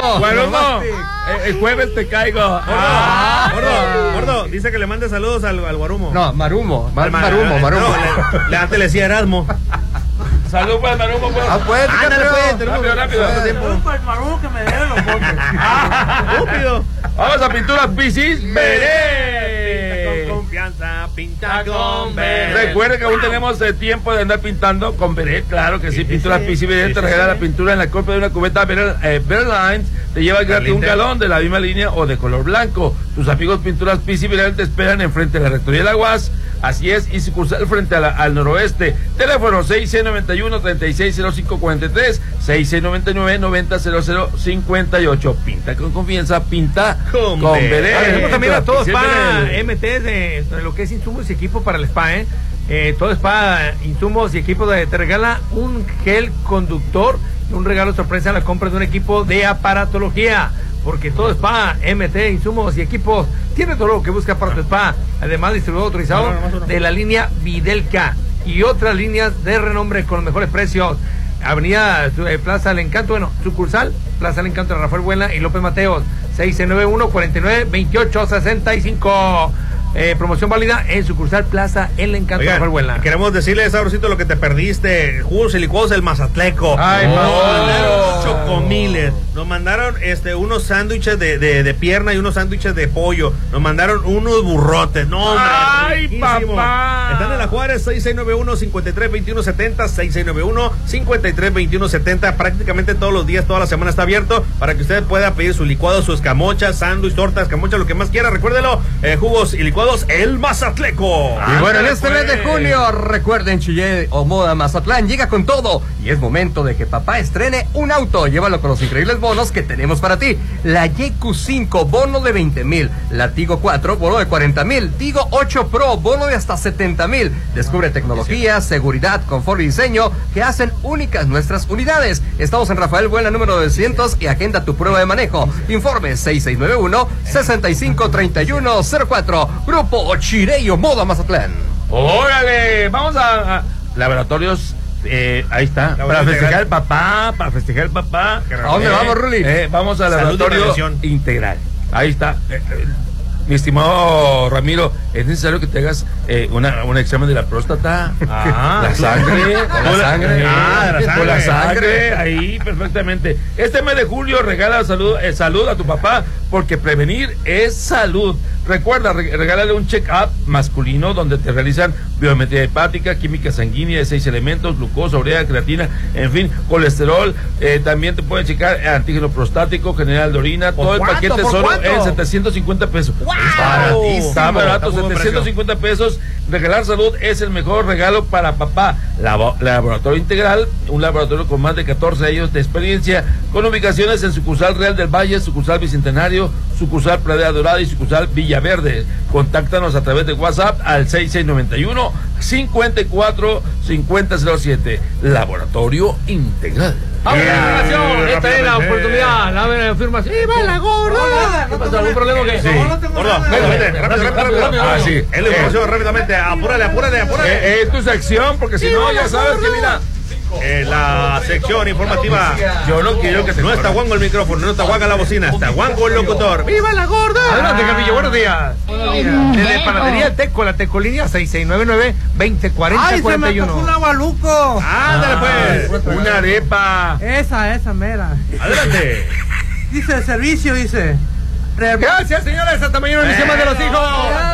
Guarumo, el jueves te caigo. Gordo, dice que le mande saludos al Guarumo. No, Marumo. Marumo. No, antes le decía Erasmo. Salud para el Marumo, pues. Ándale, pues. Rápido. Salud para el Marumo que me debe los botes. Estúpido. Vamos a Pinturas Pisis Veré. Pinta con confianza, pinta con Veré. Recuerda que aún tenemos tiempo de andar pintando con Veré, claro que sí. Pinturas Pisis Veré te regala la pintura en la compra de una cubeta Verlines. Te lleva gratis un galón de la misma línea o de color blanco. Tus amigos Pinturas Pisis Veré te esperan enfrente de la Rectoría de la UAS. Así es, y sucursal frente al noroeste. Teléfono 6691-360543, 6699-900058. Pinta con confianza, pinta con Veré. Tenemos también a todo Spa MT de lo que es insumos y equipo para el spa, todo Spa, insumos y equipo te regala un gel conductor y un regalo sorpresa a la compra de un equipo de aparatología. Porque todo Spa, MT, insumos y equipos, tiene todo lo que busca para tu spa. Además, distribuidor autorizado de la línea Videlca y otras líneas de renombre con los mejores precios. Avenida Plaza del Encanto, sucursal Plaza del Encanto de Rafael Buena y López Mateos, 691-49-2865. Promoción válida en sucursal Plaza El Encanto de Rafael Buena. Queremos decirle, Sabrosito, lo que te perdiste. Jugos y licuados del Mazatleco. Nos mandaron chocomiles. Nos mandaron unos sándwiches de pierna y unos sándwiches de pollo. Nos mandaron unos burrotes. No, hombre. ¡Ay, riquísimo. papá! Están en la Juárez, 6691-532170, 6691-532170. Prácticamente todos los días, toda la semana está abierto para que usted pueda pedir su licuado, su escamocha, sándwich, torta, escamocha, lo que más quiera. Recuérdelo, jugos y licuados El Mazatleco. Y bueno, en este mes de junio, recuerden, Chile o Moda Mazatlán llega con todo. Y es momento de que papá estrene un auto. Llévalo con los increíbles bonos que tenemos para ti. La YQ5, bono de 20,000. La Tigo 4, bono de 40,000. Tigo 8 Pro, bono de hasta 70,000. Descubre tecnología, seguridad, confort y diseño que hacen únicas nuestras unidades. Estamos en Rafael Buena, número 900 y agenda tu prueba de manejo. Informe 6691-653104. Grupo Chirey o Moda Mazatlán. Órale, vamos a Laboratorios. Ahí está, para festejar el papá, ¿A dónde vamos, Ruli? Vamos al Laboratorio Integral. Ahí está. Mi estimado Ramiro, es necesario que te hagas un examen de la próstata. La sangre. Con la sangre, ahí perfectamente. Este mes de julio regala salud a tu papá, porque prevenir es salud. Recuerda, regálale un check-up masculino donde te realizan biometría hepática, química sanguínea de 6 elementos, glucosa, urea, creatina, en fin, colesterol. También te pueden checar antígeno prostático, general de orina. Todo el paquete solo en 750 pesos. Está barato, 750 pesos. Regalar salud es el mejor regalo para papá. Laboratorio Integral, un laboratorio con más de 14 años de experiencia, con ubicaciones en sucursal Real del Valle, sucursal Bicentenario, sucursal Pradera Dorada y sucursal Villaverde. Contáctanos a través de WhatsApp al 6691-545007. Laboratorio Integral. Vamos a la afirmación. Esta es la oportunidad. La afirmación. ¡Viva la gorda! ¿Qué pasó? ¿Algún problema o qué? Sí. Gordo, rápido. Ah, sí. Es la información rápidamente. Apúrale. Es tu sección, porque si no, ya sabes que mira. La sección informativa. Yo no quiero que te No está guango el micrófono, no está guanga la bocina, está guango el locutor. ¡Viva la gorda! Adelante, Capillo, buenos días. Desde Panadería El Teco, la Tecolínea 6699-2040-41. ¡Ay, se me antojó un agualuco! Ándale, pues. Una arepa. Esa mera. Adelante. Dice servicio, dice. Gracias, señores. Hasta mañana, bendiciones de los hijos.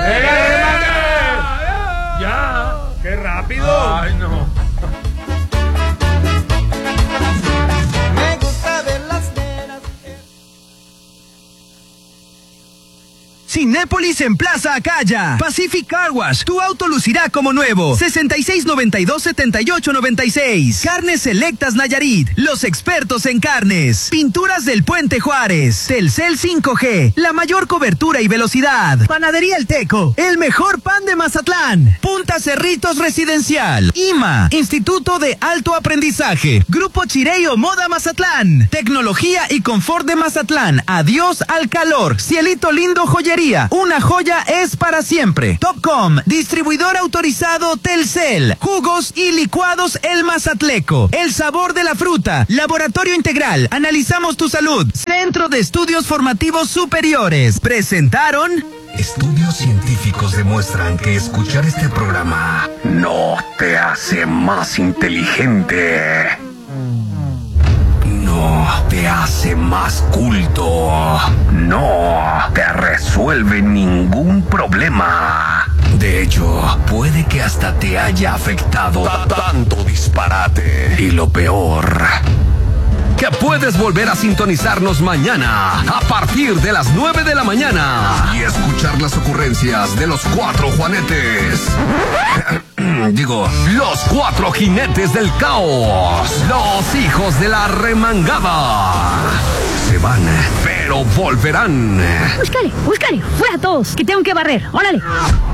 Ya. ¡Qué rápido! Ay, no. Cinépolis en Plaza Acaya. Pacific Car Wash. Tu auto lucirá como nuevo. 6692-7896. Carnes Selectas Nayarit. Los expertos en carnes. Pinturas del Puente Juárez. Telcel 5G. La mayor cobertura y velocidad. Panadería El Teco. El mejor pan de Mazatlán. Punta Cerritos Residencial. IMA. Instituto de Alto Aprendizaje. Grupo Chirey o Moda Mazatlán. Tecnología y confort de Mazatlán. Adiós al calor. Cielito Lindo Joyería. día. Una joya es para siempre. Topcom, distribuidor autorizado Telcel. Jugos y licuados El Mazatleco. El sabor de la fruta. Laboratorio Integral. Analizamos tu salud. Centro de Estudios Formativos Superiores. Presentaron... Estudios científicos demuestran que escuchar este programa no te hace más inteligente. No te hace más culto. No te resuelve ningún problema. De hecho, puede que hasta te haya afectado tanto disparate. Y lo peor, que puedes volver a sintonizarnos mañana a partir de las 9 de la mañana y escuchar las ocurrencias de los 4 Juanetes. Digo, los 4 jinetes del caos, los hijos de la remangada. Se van, pero volverán. Búscale, fuera todos, que tengo que barrer, órale.